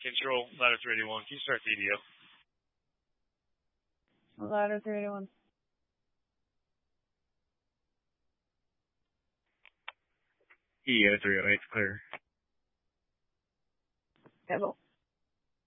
Control, ladder 381. Can you start DDO? Ladder 381. EO 308, clear. Devil.